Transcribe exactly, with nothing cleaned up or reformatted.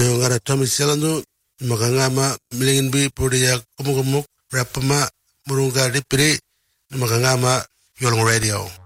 ngara Tommy Selanu magangama milingin bi podiya kumuk-kumuk rapama murunga dipiri magangama Yolong Radio.